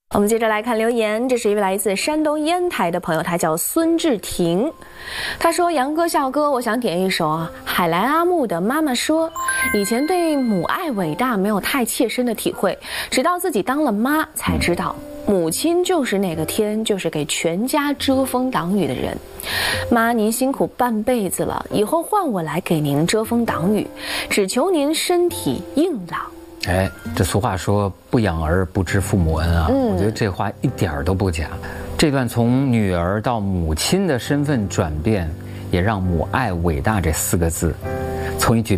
我们接着来看留言，这是一位来自山东烟台的朋友，他叫孙志婷。他说：“杨哥、笑哥，我想点一首海来阿木的《妈妈说》。以前对母爱伟大没有太切身的体会，直到自己当了妈才知道，母亲就是那个天，就是给全家遮风挡雨的人。妈，您辛苦半辈子了，以后换我来给您遮风挡雨，只求您身体硬朗。” 哎，这俗话说不养儿不知父母恩啊，我觉得这话一点儿都不假。这段从女儿到母亲的身份转变，也让母爱伟大这4个字，从一句